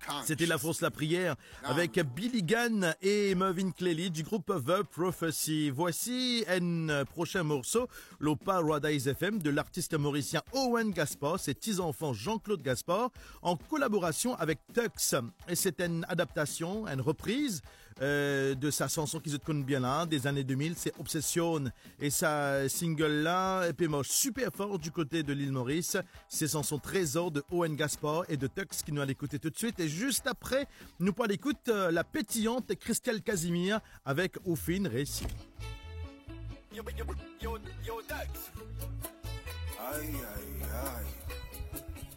C'était La Force la Prière avec Billy Gunn et Mervyn Cleary du groupe The Prophecy. Voici un prochain morceau, le Paradise FM de l'artiste mauricien Owen Gaspard, ses petits-enfants Jean-Claude Gaspard, en collaboration avec Tux. Et c'est une adaptation, une reprise de sa chanson qui se connaît bien là, des années 2000, c'est Obsession. Et sa single là, est super fort du côté de l'île Maurice. C'est chanson Trésor de Owen Gaspard et de Tux qui nous allons écouter tout de suite. Et juste après, nous pourrons écouter la pétillante Christelle Casimir avec Oufine Récit. Yo, Tux. Aïe, aïe, aïe.